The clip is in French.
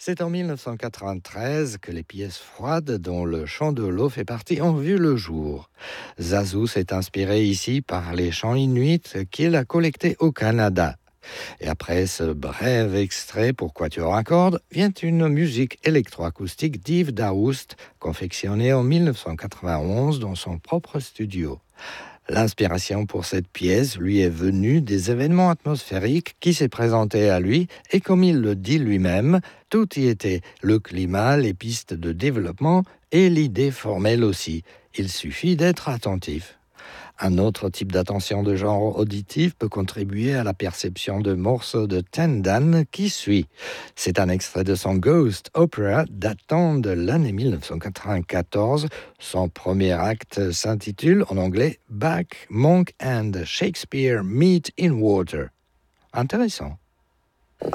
C'est en 1993 que les pièces froides, dont le chant de l'eau fait partie, ont vu le jour. Zazu s'est inspiré ici par les chants inuits qu'il a collectés au Canada. Et après ce bref extrait pour quatuor à cordes, vient une musique électroacoustique d'Yves Daoust, confectionnée en 1991 dans son propre studio. L'inspiration pour cette pièce lui est venue des événements atmosphériques qui s'est présenté à lui et comme il le dit lui-même, tout y était, le climat, les pistes de développement et l'idée formelle aussi. Il suffit d'être attentif. Un autre type d'attention de genre auditif peut contribuer à la perception de morceaux de Tendan qui suit. C'est un extrait de son Ghost Opera datant de l'année 1994. Son premier acte s'intitule en anglais Bach, Monk and Shakespeare Meet in Water. Intéressant.